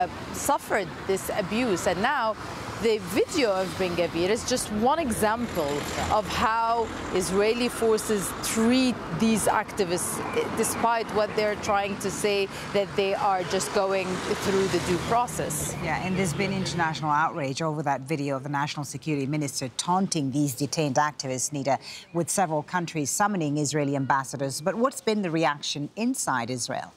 suffered this abuse, and now the video of Ben Gvir is just one example of how Israeli forces treat these activists, despite what they're trying to say that they are just going through the due process. Yeah, and there's been international outrage over that video of the National Security Minister taunting these detained activists, Nida, with several countries summoning Israeli ambassadors. But what's been the reaction inside Israel?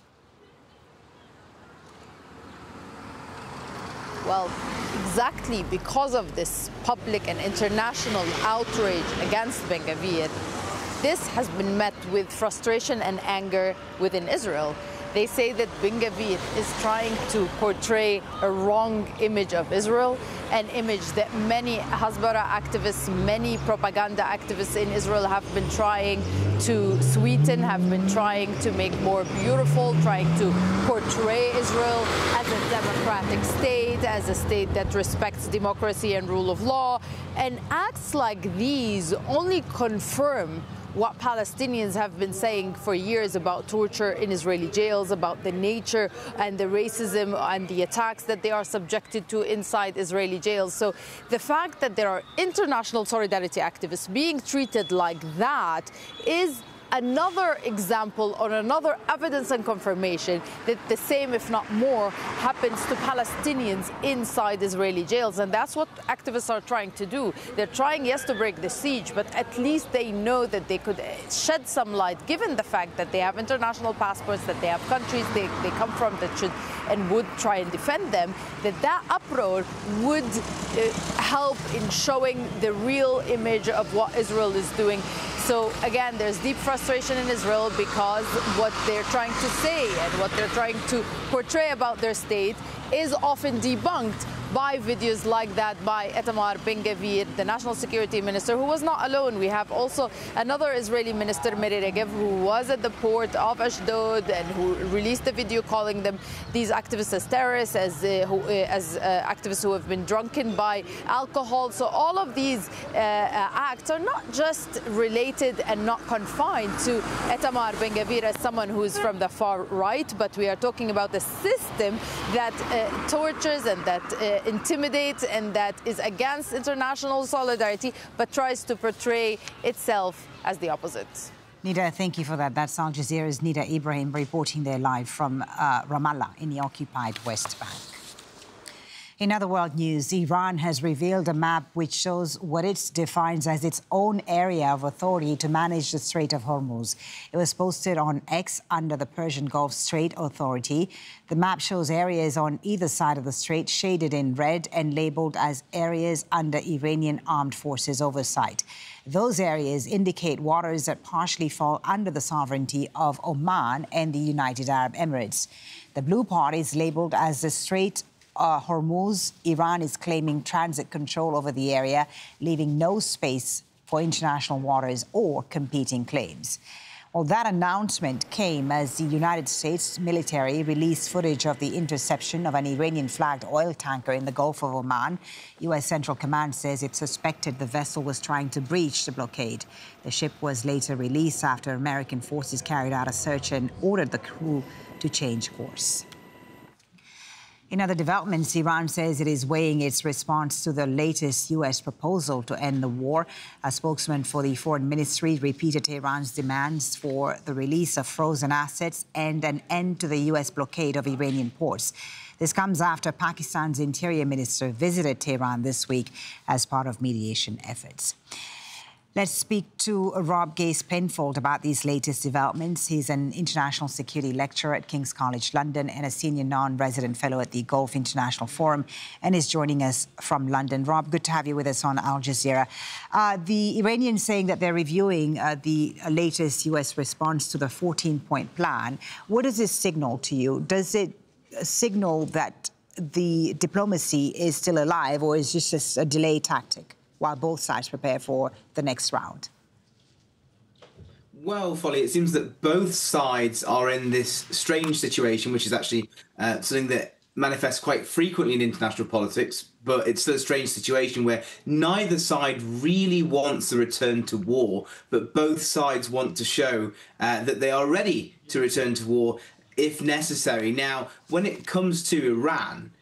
Well, exactly because of this public and international outrage against Ben Gvir, this has been met with frustration and anger within Israel. They say that Ben Gvir is trying to portray a wrong image of Israel, an image that many Hasbara activists, many propaganda activists in Israel have been trying to sweeten, have been trying to make more beautiful, trying to portray Israel as a democratic state, as a state that respects democracy and rule of law. And acts like these only confirm what Palestinians have been saying for years about torture in Israeli jails, about the nature and the racism and the attacks that they are subjected to inside Israeli jails. So the fact that there are international solidarity activists being treated like that is another example or another evidence and confirmation that the same, if not more, happens to Palestinians inside Israeli jails. And that's what activists are trying to do. They're trying, yes, to break the siege, but at least they know that they could shed some light, given the fact that they have international passports, that they have countries they come from that should and would try and defend them, that uproar would help in showing the real image of what Israel is doing. So again, there's deep frustration in Israel because what they're trying to say and what they're trying to portray about their state is often debunked by videos like that by Itamar Ben Gvir, the national security minister, who was not alone. We have also another Israeli minister, Miri Regev, who was at the port of Ashdod and who released a video calling them, these activists, as terrorists, as activists who have been drunken by alcohol. So all of these acts are not just related and not confined to Itamar Ben Gvir as someone who's from the far right, but we are talking about a system that tortures and that intimidates and that is against international solidarity, but tries to portray itself as the opposite. Nida, thank you for that. That's Al Jazeera's Nida Ibrahim reporting there live from Ramallah in the occupied West Bank. In other world news, Iran has revealed a map which shows what it defines as its own area of authority to manage the Strait of Hormuz. It was posted on X under the Persian Gulf Strait Authority. The map shows areas on either side of the strait shaded in red and labelled as areas under Iranian armed forces oversight. Those areas indicate waters that partially fall under the sovereignty of Oman and the United Arab Emirates. The blue part is labelled as the Strait Hormuz. Iran is claiming transit control over the area, leaving no space for international waters or competing claims. Well, that announcement came as the United States military released footage of the interception of an Iranian-flagged oil tanker in the Gulf of Oman. U.S. Central Command says it suspected the vessel was trying to breach the blockade. The ship was later released after American forces carried out a search and ordered the crew to change course. In other developments, Iran says it is weighing its response to the latest U.S. proposal to end the war. A spokesman for the Foreign Ministry repeated Tehran's demands for the release of frozen assets and an end to the U.S. blockade of Iranian ports. This comes after Pakistan's Interior Minister visited Tehran this week as part of mediation efforts. Let's speak to Rob Gase-Penfold about these latest developments. He's an international security lecturer at King's College London and a senior non-resident fellow at the Gulf International Forum, and is joining us from London. Rob, good to have you with us on Al Jazeera. The Iranians saying that they're reviewing the latest U.S. response to the 14-point plan. What does this signal to you? Does it signal that the diplomacy is still alive, or is this just a delay tactic while both sides prepare for the next round? Well, Folly, it seems that both sides are in this strange situation, which is actually something that manifests quite frequently in international politics, but it's still a strange situation where neither side really wants a return to war, but both sides want to show that they are ready to return to war if necessary. Now, when it comes to Iran,